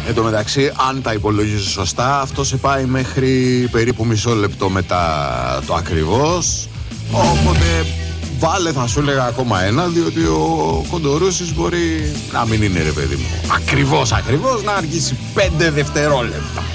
Εν τω μεταξύ, αν τα υπολογίζω σωστά, αυτό σε πάει μέχρι περίπου μισό λεπτό μετά το ακριβώς. Οπότε βάλε, θα σου έλεγα ακόμα ένα, διότι ο Κοντορούσης μπορεί να μην είναι, ρε παιδί μου, ακριβώς, να αργήσει 5 δευτερόλεπτα.